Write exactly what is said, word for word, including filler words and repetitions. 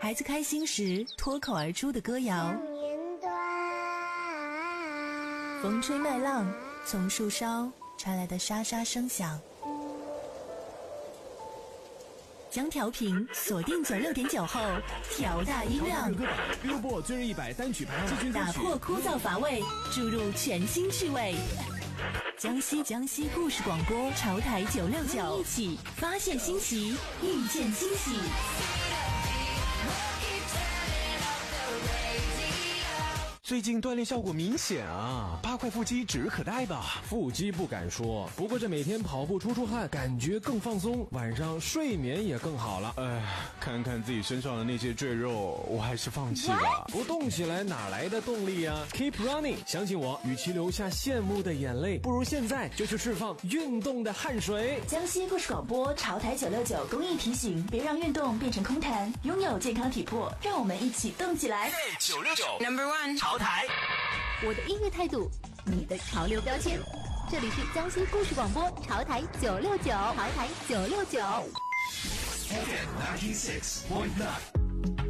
孩子开心时脱口而出的歌谣，风吹麦浪，从树梢传来的沙沙声响。将调频锁定九六点九后，调大音量。 歌榜 Billboard 最热一百单曲排行榜， 打破枯燥乏味，注入全新趣味。江西江西故事广播潮台九六九，一起发现新奇，遇见惊喜。 最近锻炼效果明显啊，八块腹肌指日可待吧？ 腹肌不敢说，不过这每天跑步出出汗，感觉更放松，晚上睡眠也更好了。 哎，看看自己身上的那些赘肉，我还是放弃吧。 不动起来哪来的动力啊 ？Keep running， 相信我，与其留下羡慕的眼泪，不如现在就去释放运动的汗水。 江西故事广播潮台九六九公益提醒：别让运动变成空谈，拥有健康体魄，让我们一起动起来。 九六九 Number One 潮台， 我的音乐态度，你的潮流标签。这里是江西故事广播潮台九六九，潮台九六九。 F M ninety six point nine。